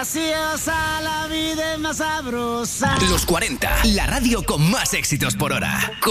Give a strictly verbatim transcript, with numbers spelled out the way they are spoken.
graciosa, la vida es más sabrosa. Los cuarenta, la radio con más éxitos por hora.